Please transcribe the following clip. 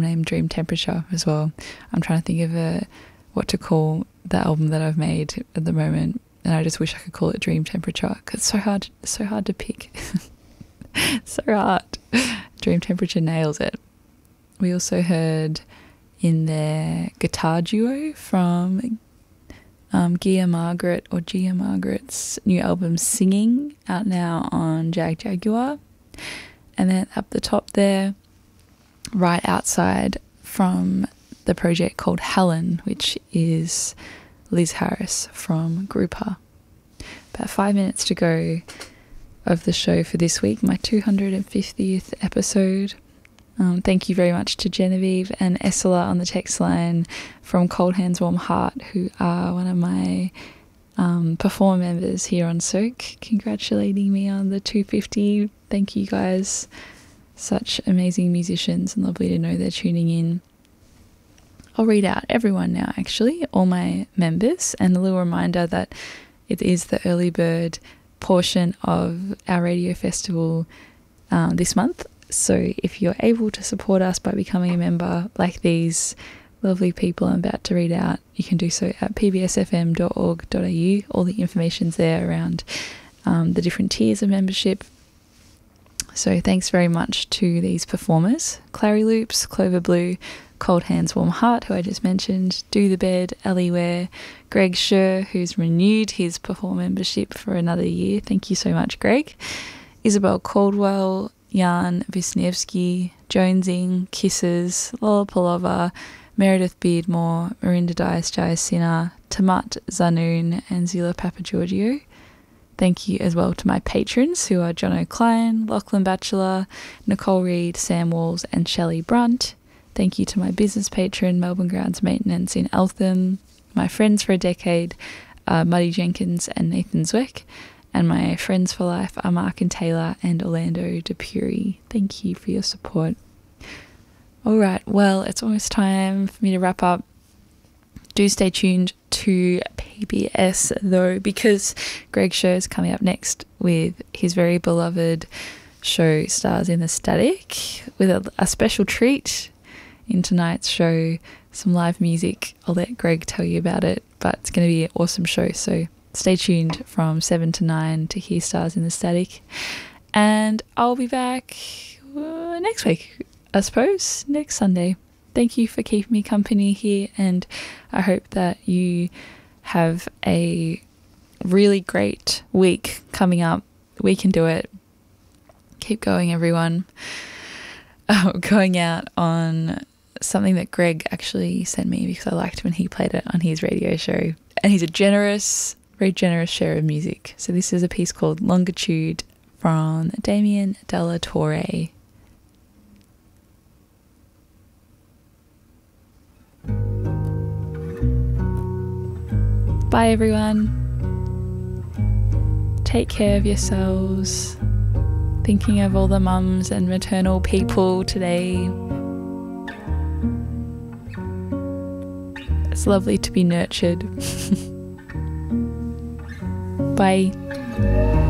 named Dream Temperature as well. I'm trying to think of what to call the album that I've made at the moment, and I just wish I could call it Dream Temperature because it's so hard to pick. So hard. Dream Temperature nails it. We also heard in their guitar duo from Gia Margaret's new album Singing, out now on Jaguar. And then up the top there, right outside from the project called Helen, which is Liz Harris from Grouper. About 5 minutes to go of the show for this week, my 250th episode. Thank you very much to Genevieve and Essela on the text line from Cold Hands Warm Heart, who are one of my performer members here on Soak, congratulating me on the 250. Thank you guys. Such amazing musicians, and lovely to know they're tuning in. I'll read out everyone now, actually, all my members, and a little reminder that it is the early bird portion of our radio festival this month. So if you're able to support us by becoming a member like these lovely people I'm about to read out, you can do so at pbsfm.org.au. All the information's there around the different tiers of membership. So thanks very much to these performers: Clary Loops, Clover Blue, Cold Hands Warm Heart, who I just mentioned, Do the Bed, Ali Ware, Greg Scher, who's renewed his perform membership for another year. Thank you so much, Greg. Isabel Caldwell, Jan Wisniewski, Jonesing, Kisses, Lola Palova, Meredith Beardmore, Marinda Dias Jayasina, Tamat Zanoon, and Zila Papagiorgio. Thank you as well to my patrons, who are John O'Clyan, Lachlan Batchelor, Nicole Reid, Sam Walls, and Shelley Brunt. Thank you to my business patron, Melbourne Grounds Maintenance in Eltham, my friends for a decade, Muddy Jenkins and Nathan Zweck, and my friends for life are Mark and Taylor and Orlando Depury. Thank you for your support. All right, well, it's almost time for me to wrap up. Do stay tuned to PBS though, because Greg Scher is coming up next with his very beloved show Stars in the Static, with a special treat in tonight's show, some live music. I'll let Greg tell you about it, but it's going to be an awesome show, so stay tuned from 7 to 9 to hear Stars in the Static. And I'll be back next week, I suppose, next Sunday. Thank you for keeping me company here, and I hope that you have a really great week coming up. We can do it. Keep going, everyone. Going out on something that Greg actually sent me because I liked when he played it on his radio show. And he's a very generous share of music. So this is a piece called Longitude from Damien Della Torre. Bye everyone. Take care of yourselves. Thinking of all the mums and maternal people today. It's lovely to be nurtured. Bye.